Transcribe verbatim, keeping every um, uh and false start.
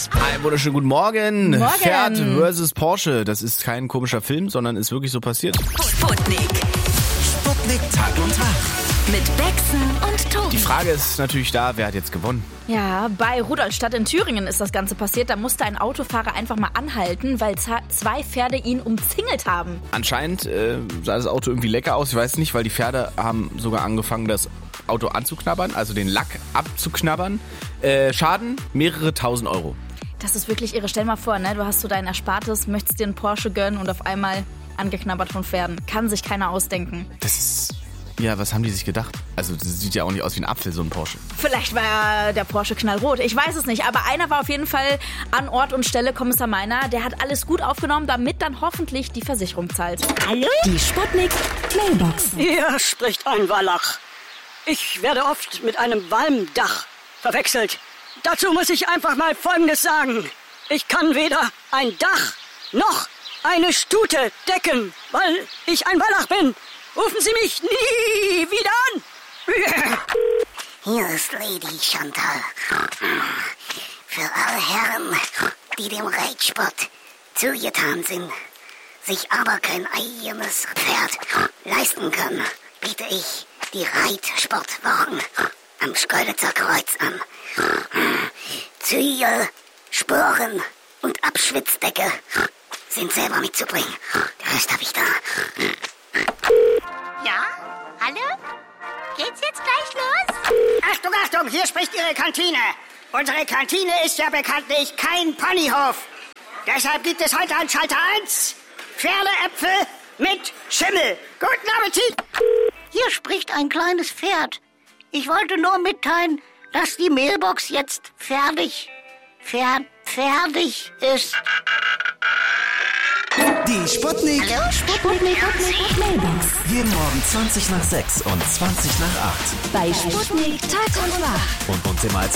Mailbox. Einen wunderschönen guten Morgen. Morgen. Pferd versus Porsche. Das ist kein komischer Film, sondern ist wirklich so passiert. Sputnik. Sputnik Tag und Tag. Mit Bexen und Tobi. Die Frage ist natürlich da, wer hat jetzt gewonnen? Ja, bei Rudolstadt in Thüringen ist das Ganze passiert. Da musste ein Autofahrer einfach mal anhalten, weil zwei Pferde ihn umzingelt haben. Anscheinend äh, sah das Auto irgendwie lecker aus. Ich weiß nicht, weil die Pferde haben sogar angefangen, das Auto anzuknabbern, also den Lack abzuknabbern. Äh, Schaden mehrere tausend Euro. Das ist wirklich irre. Stell mal vor, ne? Du hast so dein Erspartes, möchtest dir einen Porsche gönnen und auf einmal angeknabbert von Pferden. Kann sich keiner ausdenken. Das ist... Ja, was haben die sich gedacht? Also das sieht ja auch nicht aus wie ein Apfel, so ein Porsche. Vielleicht war der Porsche knallrot, ich weiß es nicht. Aber einer war auf jeden Fall an Ort und Stelle, Kommissar Meiner. Der hat alles gut aufgenommen, damit dann hoffentlich die Versicherung zahlt. Hallo? Die Sputnik Mailbox. Hier spricht ein Wallach. Ich werde oft mit einem Walmdach verwechselt. Dazu muss ich einfach mal Folgendes sagen. Ich kann weder ein Dach noch eine Stute decken, weil ich ein Wallach bin. Rufen Sie mich nie wieder an! Hier ist Lady Chantal. Für alle Herren, die dem Reitsport zugetan sind, sich aber kein eigenes Pferd leisten können, biete ich die Reitsportwochen am Schkeuditzer Kreuz an. Zügel, Sporen und Abschwitzdecke sind selber mitzubringen. Den Rest habe ich da. Ja? Hallo? Geht's jetzt gleich los? Achtung, Achtung, hier spricht Ihre Kantine. Unsere Kantine ist ja bekanntlich kein Ponyhof. Deshalb gibt es heute an Schalter eins Pferdeäpfel mit Schimmel. Guten Appetit! Hier spricht ein kleines Pferd. Ich wollte nur mitteilen, dass die Mailbox jetzt fertig, fer, fertig ist. Die Sputnik. Hallo, Sputnik. Sputnik Mailbox. Jeden Morgen zwanzig nach sechs und zwanzig nach acht. Bei Sputnik Tag und Wach. Und uns immer als